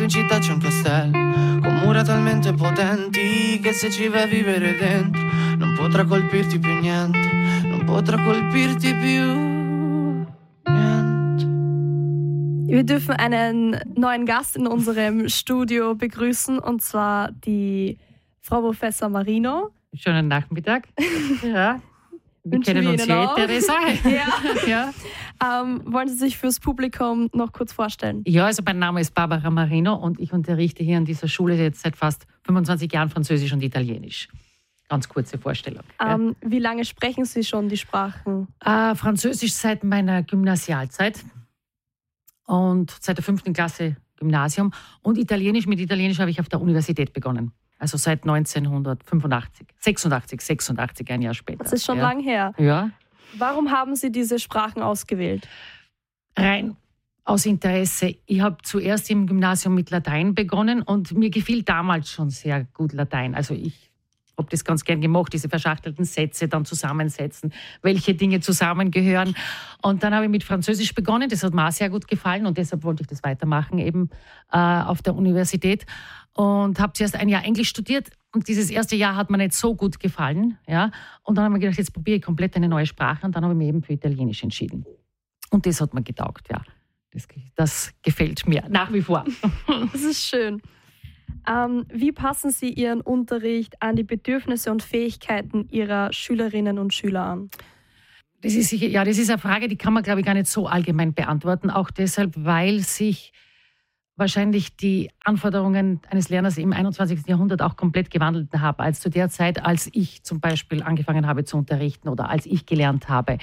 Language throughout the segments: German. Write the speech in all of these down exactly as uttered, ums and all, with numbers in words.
in città c'è un castello con mura talmente potenti che se ci vai a vivere dentro non potrà colpirti più niente, non potrà colpirti più niente. Wir dürfen einen neuen Gast in unserem Studio begrüßen, und zwar die Frau Professor Marino. Schönen Nachmittag. Ja. Wir Wünschen kennen wir uns Ihnen eh, auch. Theresa. Ja. Ja. Ähm, wollen Sie sich fürs Publikum noch kurz vorstellen? Ja, also mein Name ist Barbara Marino und ich unterrichte hier an dieser Schule jetzt seit fast fünfundzwanzig Jahren Französisch und Italienisch. Ganz kurze Vorstellung. Ähm, wie lange sprechen Sie schon die Sprachen? Äh, Französisch seit meiner Gymnasialzeit und seit der fünften Klasse Gymnasium. Und Italienisch, mit Italienisch habe ich auf der Universität begonnen. Also seit neunzehnhundertfünfundachtzig, sechsundachtzig, sechsundachtzig, ein Jahr später. Das ist schon ja. lang her. Ja. Warum haben Sie diese Sprachen ausgewählt? Rein aus Interesse. Ich habe zuerst im Gymnasium mit Latein begonnen und mir gefiel damals schon sehr gut Latein. Also ich habe das ganz gern gemacht, diese verschachtelten Sätze dann zusammensetzen, welche Dinge zusammengehören. Und dann habe ich mit Französisch begonnen, das hat mir auch sehr gut gefallen und deshalb wollte ich das weitermachen eben äh, auf der Universität. Und habe zuerst ein Jahr Englisch studiert und dieses erste Jahr hat mir nicht so gut gefallen. Ja? Und dann habe ich mir gedacht, jetzt probiere ich komplett eine neue Sprache und dann habe ich mich eben für Italienisch entschieden. Und das hat mir getaugt, ja. Das, das gefällt mir nach wie vor. Das ist schön. Ähm, wie passen Sie Ihren Unterricht an die Bedürfnisse und Fähigkeiten Ihrer Schülerinnen und Schüler an? Das ist sicher, ja, das ist eine Frage, die kann man, glaube ich, gar nicht so allgemein beantworten. Auch deshalb, weil sich wahrscheinlich die Anforderungen eines Lerners im einundzwanzigsten Jahrhundert auch komplett gewandelt haben, als zu der Zeit, als ich zum Beispiel angefangen habe zu unterrichten oder als ich gelernt habe.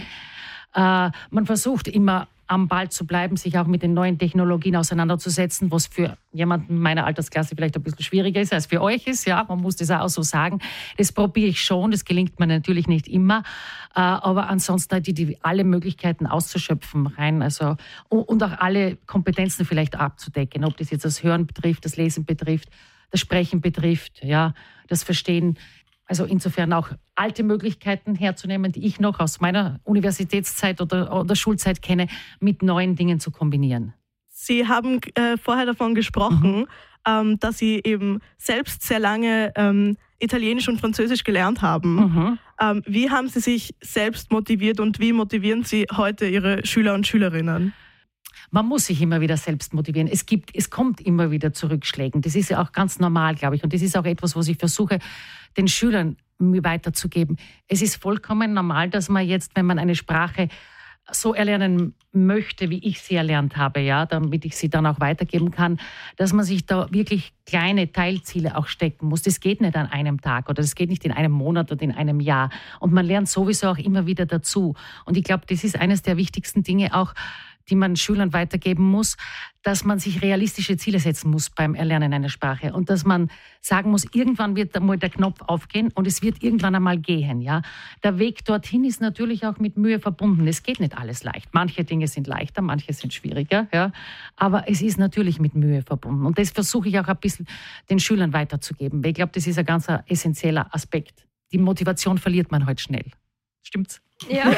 Äh, man versucht immer am Ball zu bleiben, sich auch mit den neuen Technologien auseinanderzusetzen, was für jemanden meiner Altersklasse vielleicht ein bisschen schwieriger ist, als für euch ist. Ja, man muss das auch so sagen. Das probiere ich schon, das gelingt mir natürlich nicht immer. Äh, aber ansonsten halt die, die alle Möglichkeiten auszuschöpfen rein, also und auch alle Kompetenzen vielleicht abzudecken, ob das jetzt das Hören betrifft, das Lesen betrifft, das Sprechen betrifft, ja, das Verstehen. Also insofern auch alte Möglichkeiten herzunehmen, die ich noch aus meiner Universitätszeit oder, oder Schulzeit kenne, mit neuen Dingen zu kombinieren. Sie haben äh, vorher davon gesprochen, Mhm. ähm, dass Sie eben selbst sehr lange ähm, Italienisch und Französisch gelernt haben. Mhm. Ähm, wie haben Sie sich selbst motiviert und wie motivieren Sie heute Ihre Schüler und Schülerinnen? Man muss sich immer wieder selbst motivieren. Es gibt, es kommt immer wieder zu Rückschlägen. Das ist ja auch ganz normal, glaube ich. Und das ist auch etwas, was ich versuche, den Schülern mir weiterzugeben. Es ist vollkommen normal, dass man jetzt, wenn man eine Sprache so erlernen möchte, wie ich sie erlernt habe, ja, damit ich sie dann auch weitergeben kann, dass man sich da wirklich kleine Teilziele auch stecken muss. Das geht nicht an einem Tag oder das geht nicht in einem Monat oder in einem Jahr. Und man lernt sowieso auch immer wieder dazu. Und ich glaube, das ist eines der wichtigsten Dinge auch, die man Schülern weitergeben muss, dass man sich realistische Ziele setzen muss beim Erlernen einer Sprache und dass man sagen muss, irgendwann wird einmal der Knopf aufgehen und es wird irgendwann einmal gehen. Ja? Der Weg dorthin ist natürlich auch mit Mühe verbunden. Es geht nicht alles leicht. Manche Dinge sind leichter, manche sind schwieriger. Ja? Aber es ist natürlich mit Mühe verbunden. Und das versuche ich auch ein bisschen den Schülern weiterzugeben. Ich glaube, das ist ein ganz essentieller Aspekt. Die Motivation verliert man heute schnell. Stimmt's? Ja,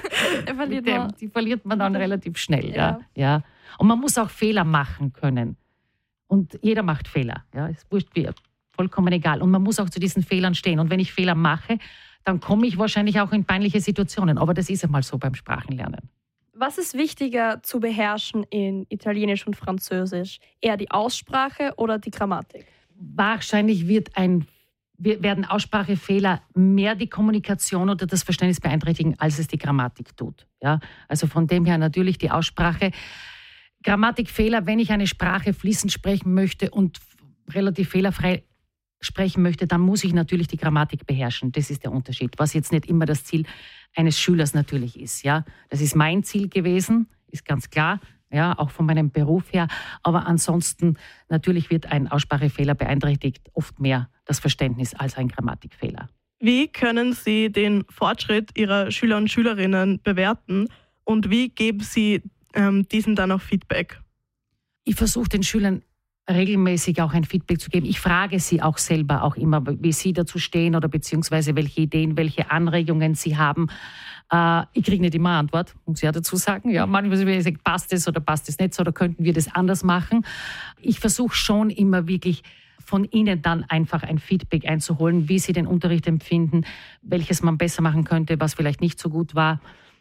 er verliert Dem, man. die verliert man dann relativ schnell. Ja. Ja. Ja. Und man muss auch Fehler machen können. Und jeder macht Fehler. Ja. Ist wurscht wie, vollkommen egal. Und man muss auch zu diesen Fehlern stehen. Und wenn ich Fehler mache, dann komme ich wahrscheinlich auch in peinliche Situationen. Aber das ist einmal so beim Sprachenlernen. Was ist wichtiger zu beherrschen in Italienisch und Französisch? Eher die Aussprache oder die Grammatik? Wahrscheinlich wird ein Wir werden Aussprachefehler mehr die Kommunikation oder das Verständnis beeinträchtigen, als es die Grammatik tut. Ja? Also von dem her natürlich die Aussprache. Grammatikfehler, wenn ich eine Sprache fließend sprechen möchte und relativ fehlerfrei sprechen möchte, dann muss ich natürlich die Grammatik beherrschen. Das ist der Unterschied, was jetzt nicht immer das Ziel eines Schülers natürlich ist. Ja? Das ist mein Ziel gewesen, ist ganz klar. Ja, auch von meinem Beruf her. Aber ansonsten, natürlich wird ein Aussprachefehler beeinträchtigt oft mehr das Verständnis als ein Grammatikfehler. Wie können Sie den Fortschritt Ihrer Schüler und Schülerinnen bewerten und wie geben Sie ähm, diesen dann auch Feedback? Ich versuche den Schülern regelmäßig auch ein Feedback zu geben. Ich frage sie auch selber auch immer, wie sie dazu stehen oder beziehungsweise welche Ideen, welche Anregungen sie haben. Äh, ich kriege nicht immer eine Antwort, muss ich ja dazu sagen. Ja, manchmal sage ich, passt es oder passt es nicht oder könnten wir das anders machen. Ich versuche schon immer wirklich von ihnen dann einfach ein Feedback einzuholen, wie sie den Unterricht empfinden, welches man besser machen könnte, was vielleicht nicht so gut war.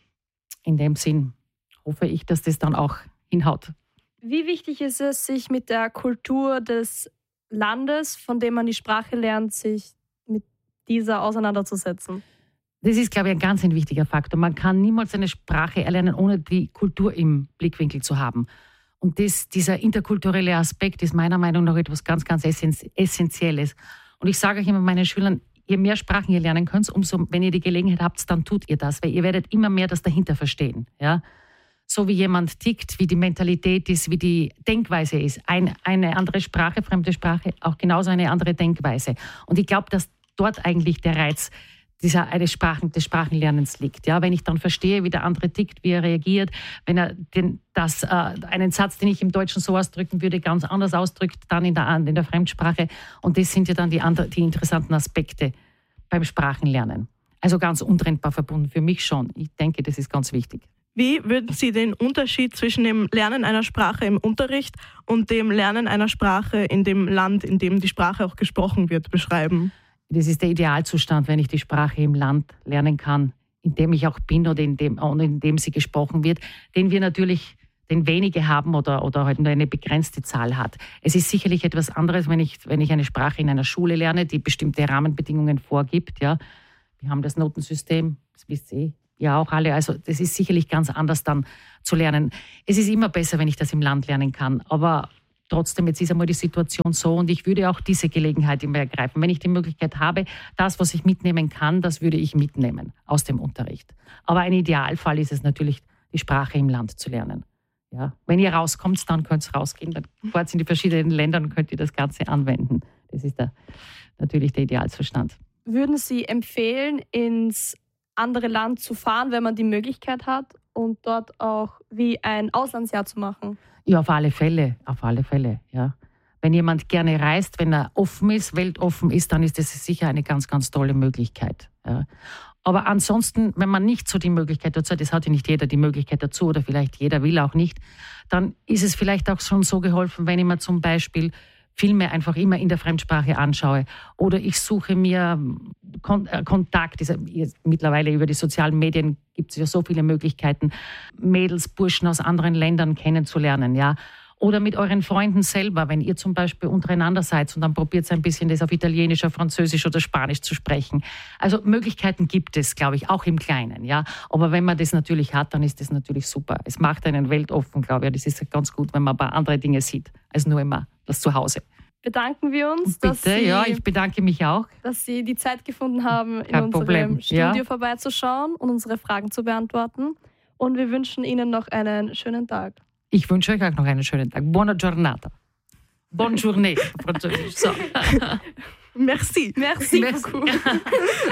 In dem Sinn hoffe ich, dass das dann auch hinhaut. Wie wichtig ist es, sich mit der Kultur des Landes, von dem man die Sprache lernt, sich mit dieser auseinanderzusetzen? Das ist, glaube ich, ein ganz ein wichtiger Faktor. Man kann niemals eine Sprache erlernen, ohne die Kultur im Blickwinkel zu haben. Und das, dieser interkulturelle Aspekt ist meiner Meinung nach etwas ganz, ganz Essentielles. Und ich sage euch immer meinen Schülern, je mehr Sprachen ihr lernen könnt, umso, wenn ihr die Gelegenheit habt, dann tut ihr das, weil ihr werdet immer mehr das dahinter verstehen. Ja? So wie jemand tickt, wie die Mentalität ist, wie die Denkweise ist. Ein, eine andere Sprache, fremde Sprache, auch genauso eine andere Denkweise. Und ich glaube, dass dort eigentlich der Reiz dieser, eines Sprachen, des Sprachenlernens liegt. Ja? Wenn ich dann verstehe, wie der andere tickt, wie er reagiert, wenn er den, das, äh, einen Satz, den ich im Deutschen so ausdrücken würde, ganz anders ausdrückt, dann in der, in der Fremdsprache. Und das sind ja dann die, andre, die interessanten Aspekte beim Sprachenlernen. Also ganz untrennbar verbunden, für mich schon. Ich denke, das ist ganz wichtig. Wie würden Sie den Unterschied zwischen dem Lernen einer Sprache im Unterricht und dem Lernen einer Sprache in dem Land, in dem die Sprache auch gesprochen wird, beschreiben? Das ist der Idealzustand, wenn ich die Sprache im Land lernen kann, in dem ich auch bin oder in dem, in dem sie gesprochen wird, den wir natürlich, den wenige haben oder, oder halt nur eine begrenzte Zahl hat. Es ist sicherlich etwas anderes, wenn ich, wenn ich eine Sprache in einer Schule lerne, die bestimmte Rahmenbedingungen vorgibt. Ja. Wir haben das Notensystem, das wisst ihr ja auch alle. Also das ist sicherlich ganz anders dann zu lernen. Es ist immer besser, wenn ich das im Land lernen kann, aber trotzdem, jetzt ist einmal die Situation so und ich würde auch diese Gelegenheit immer ergreifen. Wenn ich die Möglichkeit habe, das, was ich mitnehmen kann, das würde ich mitnehmen aus dem Unterricht. Aber ein Idealfall ist es natürlich, die Sprache im Land zu lernen. Ja? Wenn ihr rauskommt, dann könnt ihr rausgehen, dann fahrt in die verschiedenen Länder und könnt ihr das Ganze anwenden. Das ist der, natürlich der Idealzustand. Würden Sie empfehlen, ins andere Land zu fahren, wenn man die Möglichkeit hat und dort auch wie ein Auslandsjahr zu machen? Ja, auf alle Fälle, auf alle Fälle, ja. Wenn jemand gerne reist, wenn er offen ist, weltoffen ist, dann ist das sicher eine ganz, ganz tolle Möglichkeit. Ja. Aber ansonsten, wenn man nicht so die Möglichkeit dazu hat, das hat ja nicht jeder die Möglichkeit dazu oder vielleicht jeder will auch nicht, dann ist es vielleicht auch schon so geholfen, wenn ich mir zum Beispiel Filme einfach immer in der Fremdsprache anschaue. Oder ich suche mir Kon- äh, Kontakt. Diese, mittlerweile über die sozialen Medien gibt es ja so viele Möglichkeiten, Mädels, Burschen aus anderen Ländern kennenzulernen. Ja? Oder mit euren Freunden selber, wenn ihr zum Beispiel untereinander seid und dann probiert ein bisschen das auf Italienisch, auf Französisch oder Spanisch zu sprechen. Also Möglichkeiten gibt es, glaube ich, auch im Kleinen. Ja? Aber wenn man das natürlich hat, dann ist das natürlich super. Es macht einen weltoffen, glaube ich. Das ist ganz gut, wenn man ein paar andere Dinge sieht, als nur immer das Zuhause. Bedanken wir uns, Bitte, dass Sie, ja, ich bedanke mich auch. dass Sie die Zeit gefunden haben, in Kein unserem Problem. Studio Ja. vorbeizuschauen und unsere Fragen zu beantworten. Und wir wünschen Ihnen noch einen schönen Tag. Ich wünsche euch auch noch einen schönen Tag. Buona giornata. Bonne journée. Französisch. So. Merci. Merci, Merci. beaucoup.